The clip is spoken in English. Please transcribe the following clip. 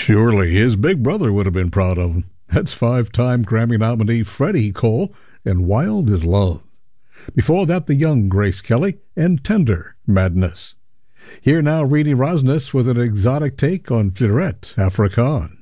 Surely his big brother would have been proud of him. That's five-time Grammy nominee Freddie Cole and Wild is Love. Before that, the young Grace Kelly and Tender Madness. Here now, Reedy Rosnes with an exotic take on Flirt Africaine.